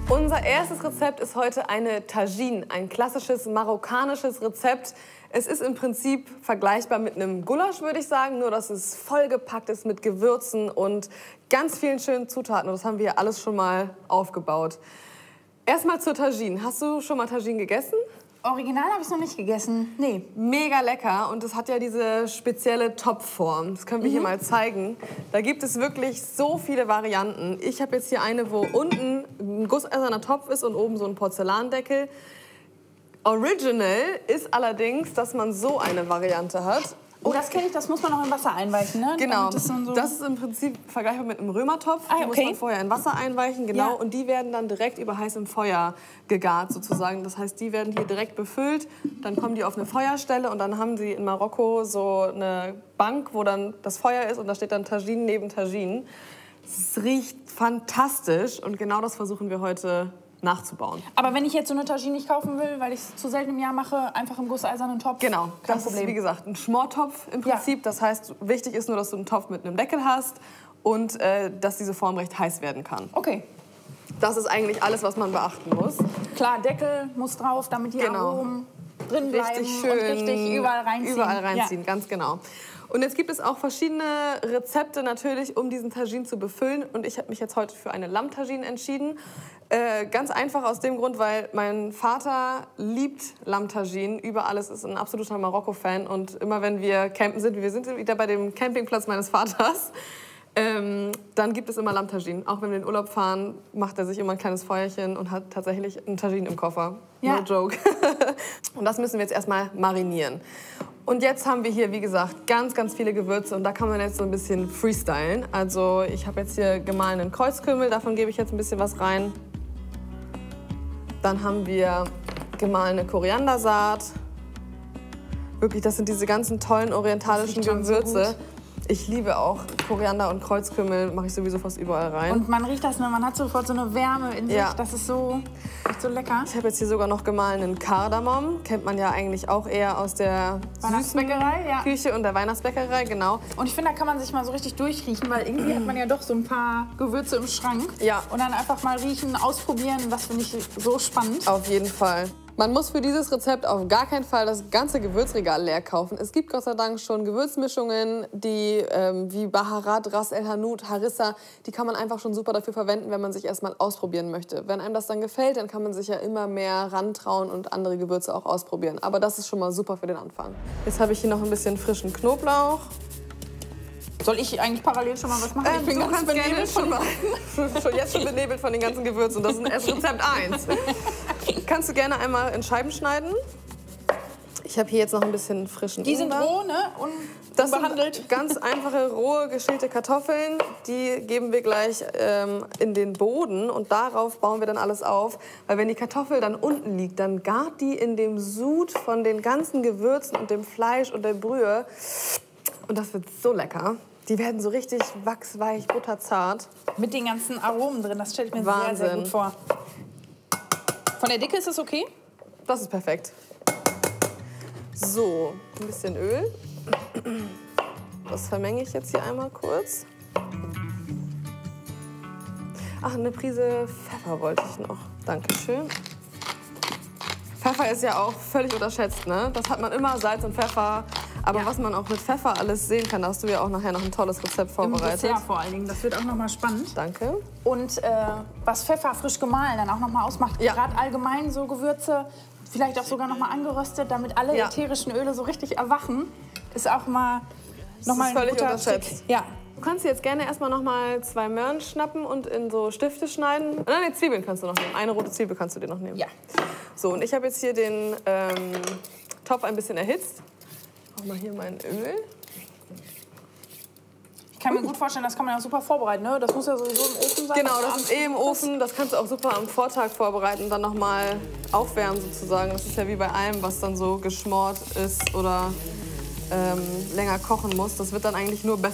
Unser erstes Rezept ist heute eine Tagine, ein klassisches marokkanisches Rezept. Es ist im Prinzip vergleichbar mit einem Gulasch, würde ich sagen, nur dass es vollgepackt ist mit Gewürzen und ganz vielen schönen Zutaten. Und das haben wir alles schon mal aufgebaut. Erstmal zur Tagine. Hast du schon mal Tagine gegessen? Original habe ich es noch nicht gegessen. Nee. Mega lecker und es hat ja diese spezielle Topfform. Das können wir hier mal zeigen. Da gibt es wirklich so viele Varianten. Ich habe jetzt hier eine, wo unten ein gusseiserner Topf ist und oben so ein Porzellandeckel. Original ist allerdings, dass man so eine Variante hat. Oh, das kenne ich, das muss man noch in Wasser einweichen, ne? Genau, das ist im Prinzip vergleichbar mit einem Römertopf. Ah, Die muss man vorher in Wasser einweichen, genau. Ja. Und die werden dann direkt über heißem Feuer gegart sozusagen. Das heißt, die werden hier direkt befüllt, dann kommen die auf eine Feuerstelle und dann haben sie in Marokko so eine Bank, wo dann das Feuer ist und da steht dann Tagine neben Tagine. Es riecht fantastisch und genau das versuchen wir heute nachzubauen. Aber wenn ich jetzt so eine Tagine nicht kaufen will, weil ich es zu selten im Jahr mache, einfach im gusseisernen Topf? Genau, kein das Problem. ist wie gesagt ein Schmortopf im Prinzip. Ja. Das heißt, wichtig ist nur, dass du einen Topf mit einem Deckel hast und dass diese Form recht heiß werden kann. Okay. Das ist eigentlich alles, was man beachten muss. Klar, Deckel muss drauf, damit die Aromen drin bleiben richtig schön und richtig überall reinziehen. Überall reinziehen, ja. Ganz genau. Und jetzt gibt es auch verschiedene Rezepte natürlich, um diesen Tagine zu befüllen. Und ich habe mich jetzt heute für eine Lammtagine entschieden. Ganz einfach aus dem Grund, weil mein Vater liebt Lammtagine über alles, ist ein absoluter Marokko-Fan. Und immer wenn wir campen sind, wir sind wieder bei dem Campingplatz meines Vaters, dann gibt es immer Lammtagine. Auch wenn wir in den Urlaub fahren, macht er sich immer ein kleines Feuerchen und hat tatsächlich einen Tagine im Koffer. Ja. No joke. Und das müssen wir jetzt erstmal marinieren. Und jetzt haben wir hier, wie gesagt, ganz, ganz viele Gewürze und da kann man jetzt so ein bisschen freestylen. Also ich habe jetzt hier gemahlenen Kreuzkümmel, davon gebe ich jetzt ein bisschen was rein. Dann haben wir gemahlene Koriandersaat. Wirklich, das sind diese ganzen tollen orientalischen Gewürze. So ich liebe auch Koriander und Kreuzkümmel, mache ich sowieso fast überall rein. Und man riecht das, ne? Man hat sofort so eine Wärme in sich, ja. Das ist so lecker. Ich habe jetzt hier sogar noch gemahlenen Kardamom, kennt man ja eigentlich auch eher aus der Weihnachtsbäckerei, ja. Küche und der Weihnachtsbäckerei, genau. Und ich finde, da kann man sich mal so richtig durchriechen, weil irgendwie hat man ja doch so ein paar Gewürze im Schrank. Ja. Und dann einfach mal riechen, ausprobieren, das finde ich so spannend. Auf jeden Fall. Man muss für dieses Rezept auf gar keinen Fall das ganze Gewürzregal leer kaufen. Es gibt Gott sei Dank schon Gewürzmischungen, die wie Baharat, Ras El Hanout, Harissa, die kann man einfach schon super dafür verwenden, wenn man sich erstmal ausprobieren möchte. Wenn einem das dann gefällt, dann kann man sich ja immer mehr rantrauen und andere Gewürze auch ausprobieren. Aber das ist schon mal super für den Anfang. Jetzt habe ich hier noch ein bisschen frischen Knoblauch. Soll ich eigentlich parallel schon mal was machen? Ich bin ganz benebelt jetzt schon benebelt von den ganzen Gewürzen. Das ist erst Rezept 1. Kannst du gerne einmal in Scheiben schneiden. Ich habe hier jetzt noch ein bisschen frischen Die sind Ingwer. roh, ne? Das Unbehandelt. sind ganz einfache, rohe, geschälte Kartoffeln. Die geben wir gleich in den Boden und darauf bauen wir dann alles auf. Weil wenn die Kartoffel dann unten liegt, dann gart die in dem Sud von den ganzen Gewürzen und dem Fleisch und der Brühe. Und das wird so lecker. Die werden so richtig wachsweich, butterzart. Mit den ganzen Aromen drin, das stelle ich mir Wahnsinn. sehr, sehr gut vor. Von der Dicke ist es okay? Das ist perfekt. So, ein bisschen Öl. Das vermenge ich jetzt hier einmal kurz. Ach, eine Prise Pfeffer wollte ich noch. Dankeschön. Pfeffer ist ja auch völlig unterschätzt, ne? Das hat man immer, Salz und Pfeffer. Aber ja, was man auch mit Pfeffer alles sehen kann, da hast du ja auch nachher noch ein tolles Rezept vorbereitet. Ja, vor allen Dingen. Das wird auch noch mal spannend. Danke. Und was Pfeffer frisch gemahlen dann auch noch mal ausmacht, ja, gerade allgemein so Gewürze, vielleicht auch sogar noch mal angeröstet, damit alle ätherischen Öle so richtig erwachen, ist auch mal noch mal ein völlig guter unterschätzt. Trick. Ja. Du kannst jetzt gerne erstmal noch mal 2 Möhren schnappen und in so Stifte schneiden. Nein, die Zwiebeln kannst du noch nehmen. Eine rote Zwiebel kannst du dir noch nehmen. Ja. So, und ich habe jetzt hier den Topf ein bisschen erhitzt. Auch mal hier mein Öl. Ich kann mir gut vorstellen, das kann man ja super vorbereiten, ne? Das muss ja sowieso im Ofen sein. Genau, das ist im Ofen. Das kannst du auch super am Vortag vorbereiten und dann noch mal aufwärmen sozusagen. Das ist ja wie bei allem, was dann so geschmort ist oder länger kochen muss. Das wird dann eigentlich nur besser.